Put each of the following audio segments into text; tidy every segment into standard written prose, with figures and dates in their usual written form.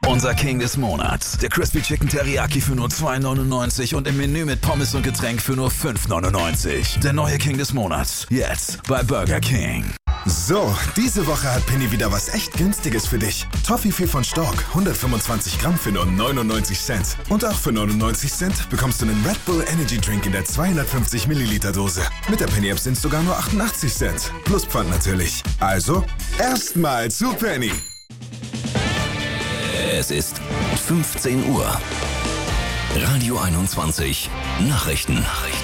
Unser King des Monats. Der Crispy Chicken Teriyaki für nur 2,99 und im Menü mit Pommes und Getränk für nur 5,99. Der neue King des Monats. Jetzt bei Burger King. So, diese Woche hat Penny wieder was echt Günstiges für dich. Toffifee von Stork, 125 Gramm für nur 99 Cent. Und auch für 99 Cent bekommst du einen Red Bull Energy Drink in der 250 Milliliter Dose. Mit der Penny App sind es sogar nur 88 Cent. Plus Pfand natürlich. Also, erstmal zu Penny. Es ist 15 Uhr. Radio 21 Nachrichten.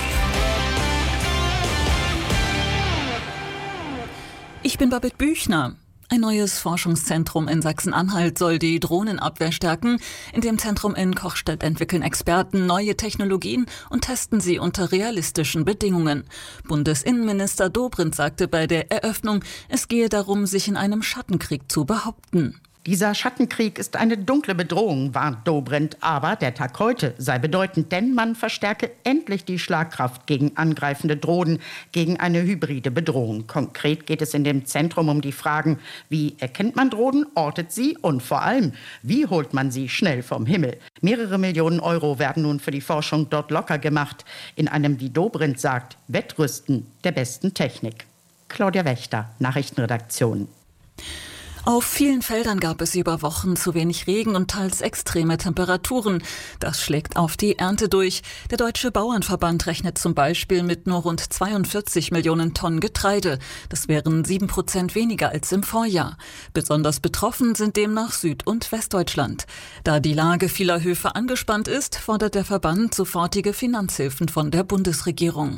Ich bin Babette Büchner. Ein neues Forschungszentrum in Sachsen-Anhalt soll die Drohnenabwehr stärken. In dem Zentrum in Kochstedt entwickeln Experten neue Technologien und testen sie unter realistischen Bedingungen. Bundesinnenminister Dobrindt sagte bei der Eröffnung, es gehe darum, sich in einem Schattenkrieg zu behaupten. Dieser Schattenkrieg ist eine dunkle Bedrohung, warnt Dobrindt. Aber der Tag heute sei bedeutend, denn man verstärke endlich die Schlagkraft gegen angreifende Drohnen, gegen eine hybride Bedrohung. Konkret geht es in dem Zentrum um die Fragen, wie erkennt man Drohnen, ortet sie und vor allem, wie holt man sie schnell vom Himmel. Mehrere Millionen Euro werden nun für die Forschung dort locker gemacht, in einem, wie Dobrindt sagt, Wettrüsten der besten Technik. Claudia Wächter, Nachrichtenredaktion. Auf vielen Feldern gab es über Wochen zu wenig Regen und teils extreme Temperaturen. Das schlägt auf die Ernte durch. Der Deutsche Bauernverband rechnet zum Beispiel mit nur rund 42 Millionen Tonnen Getreide. Das wären 7% weniger als im Vorjahr. Besonders betroffen sind demnach Süd- und Westdeutschland. Da die Lage vieler Höfe angespannt ist, fordert der Verband sofortige Finanzhilfen von der Bundesregierung.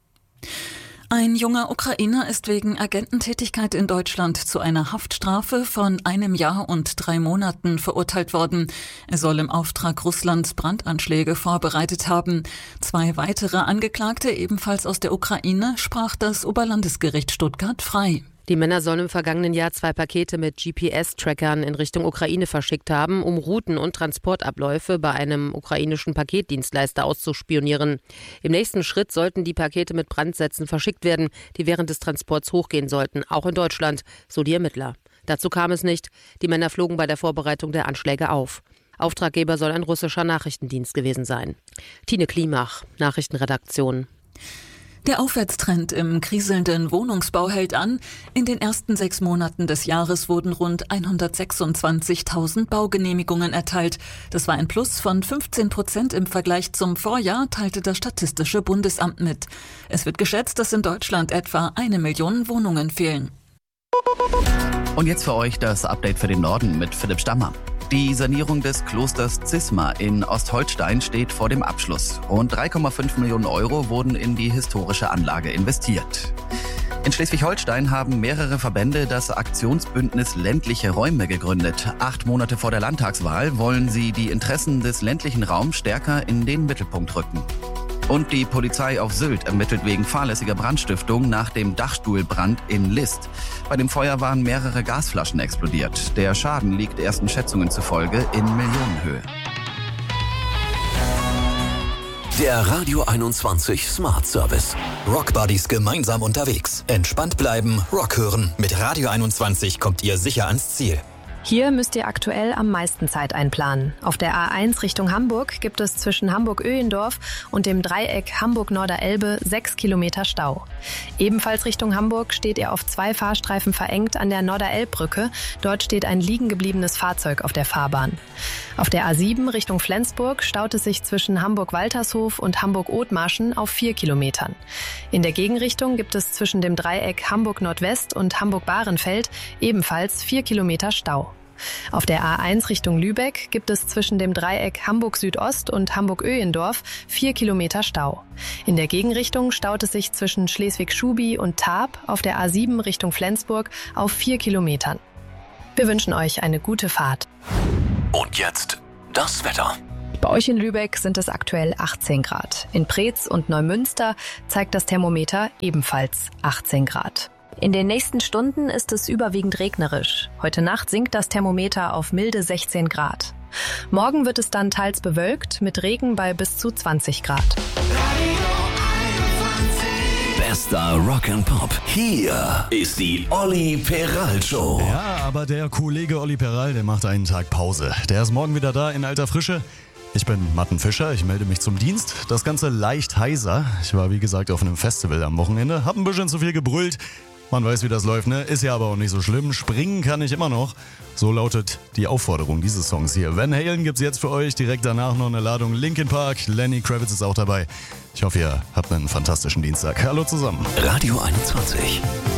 Ein junger Ukrainer ist wegen Agententätigkeit in Deutschland zu einer Haftstrafe von 1 Jahr und 3 Monaten verurteilt worden. Er soll im Auftrag Russlands Brandanschläge vorbereitet haben. 2 weitere Angeklagte, ebenfalls aus der Ukraine, sprach das Oberlandesgericht Stuttgart frei. Die Männer sollen im vergangenen Jahr 2 Pakete mit GPS-Trackern in Richtung Ukraine verschickt haben, um Routen und Transportabläufe bei einem ukrainischen Paketdienstleister auszuspionieren. Im nächsten Schritt sollten die Pakete mit Brandsätzen verschickt werden, die während des Transports hochgehen sollten, auch in Deutschland, so die Ermittler. Dazu kam es nicht. Die Männer flogen bei der Vorbereitung der Anschläge auf. Auftraggeber soll ein russischer Nachrichtendienst gewesen sein. Tine Klimach, Nachrichtenredaktion. Der Aufwärtstrend im kriselnden Wohnungsbau hält an. In den ersten 6 Monaten des Jahres wurden rund 126.000 Baugenehmigungen erteilt. Das war ein Plus von 15% im Vergleich zum Vorjahr, teilte das Statistische Bundesamt mit. Es wird geschätzt, dass in Deutschland etwa 1 Million Wohnungen fehlen. Und jetzt für euch das Update für den Norden mit Philipp Stammer. Die Sanierung des Klosters Zisma in Ostholstein steht vor dem Abschluss. Rund 3,5 Millionen Euro wurden in die historische Anlage investiert. In Schleswig-Holstein haben mehrere Verbände das Aktionsbündnis Ländliche Räume gegründet. 8 Monate vor der Landtagswahl wollen sie die Interessen des ländlichen Raums stärker in den Mittelpunkt rücken. Und die Polizei auf Sylt ermittelt wegen fahrlässiger Brandstiftung nach dem Dachstuhlbrand in List. Bei dem Feuer waren mehrere Gasflaschen explodiert. Der Schaden liegt ersten Schätzungen zufolge in Millionenhöhe. Der Radio 21 Smart Service. Rock Buddies gemeinsam unterwegs. Entspannt bleiben, Rock hören. Mit Radio 21 kommt ihr sicher ans Ziel. Hier müsst ihr aktuell am meisten Zeit einplanen. Auf der A1 Richtung Hamburg gibt es zwischen Hamburg-Öhlendorf und dem Dreieck Hamburg-Norderelbe 6 Kilometer Stau. Ebenfalls Richtung Hamburg steht ihr auf 2 Fahrstreifen verengt an der Norderelbbrücke. Dort steht ein liegen gebliebenes Fahrzeug auf der Fahrbahn. Auf der A7 Richtung Flensburg staut es sich zwischen Hamburg-Waltershof und Hamburg-Othmarschen auf 4 Kilometern. In der Gegenrichtung gibt es zwischen dem Dreieck Hamburg-Nordwest und Hamburg-Bahrenfeld ebenfalls 4 Kilometer Stau. Auf der A1 Richtung Lübeck gibt es zwischen dem Dreieck Hamburg-Südost und Hamburg-Öhlendorf 4 Kilometer Stau. In der Gegenrichtung staut es sich zwischen Schleswig-Schubi und Tarp auf der A7 Richtung Flensburg auf 4 Kilometern. Wir wünschen euch eine gute Fahrt. Und jetzt das Wetter. Bei euch in Lübeck sind es aktuell 18 Grad. In Preetz und Neumünster zeigt das Thermometer ebenfalls 18 Grad. In den nächsten Stunden ist es überwiegend regnerisch. Heute Nacht sinkt das Thermometer auf milde 16 Grad. Morgen wird es dann teils bewölkt mit Regen bei bis zu 20 Grad. Superstar Rock and Pop. Hier ist die Olli Peral Show. Ja, aber der Kollege Olli Peral, der macht einen Tag Pause. Der ist morgen wieder da in alter Frische. Ich bin Matten Fischer, ich melde mich zum Dienst. Das Ganze leicht heiser. Ich war wie gesagt auf einem Festival am Wochenende, hab ein bisschen zu viel gebrüllt. Man weiß, wie das läuft, ne? Ist ja aber auch nicht so schlimm. Springen kann ich immer noch. So lautet die Aufforderung dieses Songs hier. Van Halen gibt's jetzt für euch. Direkt danach noch eine Ladung Linkin Park. Lenny Kravitz ist auch dabei. Ich hoffe, ihr habt einen fantastischen Dienstag. Hallo zusammen. Radio 21.